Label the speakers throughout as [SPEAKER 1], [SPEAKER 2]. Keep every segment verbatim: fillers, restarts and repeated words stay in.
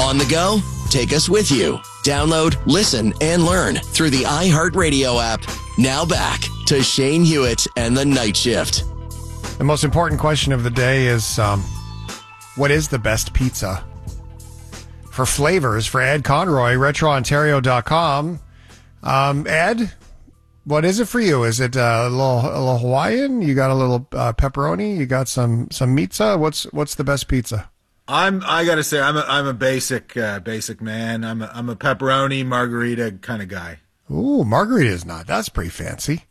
[SPEAKER 1] On the go? Take us with you. Download, listen, and learn through the iHeartRadio app. Now back to Shane Hewitt and the Night Shift.
[SPEAKER 2] The most important question of the day is, um, what is the best pizza? For flavors, for Ed Conroy, retro ontario dot com. Um, Ed, what is it for you? Is it uh, a little, a little Hawaiian? You got a little uh, pepperoni? You got some some pizza? What's what's the best pizza?
[SPEAKER 3] I'm. I gotta say, I'm a. I'm a basic, uh, basic man. I'm. A, I'm a pepperoni margarita kind of guy.
[SPEAKER 2] Ooh, margarita is not. That's pretty fancy.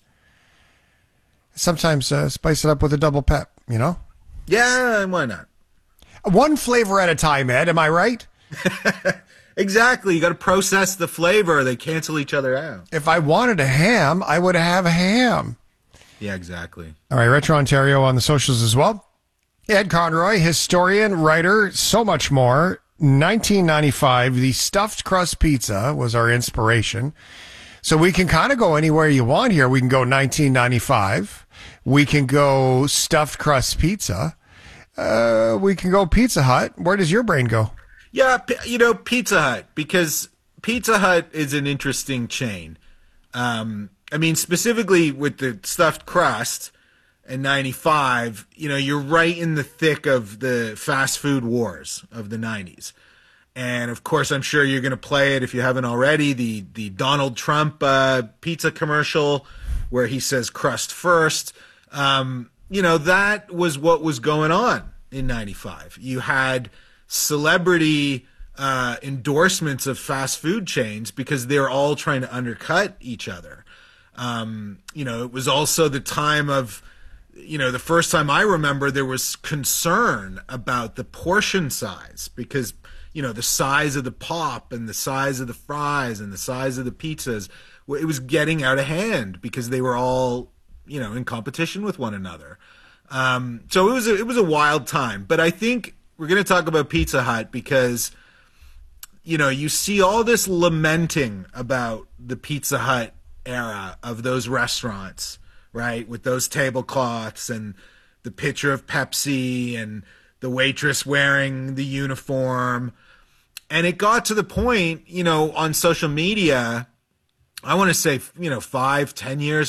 [SPEAKER 2] Sometimes uh, spice it up with a double pep. You know.
[SPEAKER 3] Yeah, why not?
[SPEAKER 2] One flavor at a time, Ed. Am I right?
[SPEAKER 3] Exactly. You got to process the flavor. They cancel each other out.
[SPEAKER 2] If I wanted a ham, I would have a ham.
[SPEAKER 3] Yeah, exactly.
[SPEAKER 2] All right, Retro Ontario on the socials as well. Ed Conroy, historian, writer, so much more. nineteen ninety-five, the stuffed crust pizza was our inspiration. So we can kind of go anywhere you want here. We can go nineteen ninety-five. We can go stuffed crust pizza. Uh, we can go Pizza Hut. Where does your brain go?
[SPEAKER 3] Yeah, you know, Pizza Hut, because Pizza Hut is an interesting chain. Um, I mean, specifically with the stuffed crust in ninety-five, you know, you're right in the thick of the fast food wars of the nineties. And, of course, I'm sure you're going to play it, if you haven't already, the, the Donald Trump uh, pizza commercial where he says crust first. Um, you know, that was what was going on in ninety-five. You had celebrity uh, endorsements of fast food chains because they're all trying to undercut each other. Um, you know, it was also the time of, you know, the first time I remember there was concern about the portion size because, you know, the size of the pop and the size of the fries and the size of the pizzas, it was getting out of hand because they were all, you know, in competition with one another. Um, so it was a, it was a wild time. But I think we're going to talk about Pizza Hut because, you know, you see all this lamenting about the Pizza Hut era of those restaurants, right? With those tablecloths and the picture of Pepsi and the waitress wearing the uniform. And it got to the point, you know, on social media, I want to say, you know, five, ten years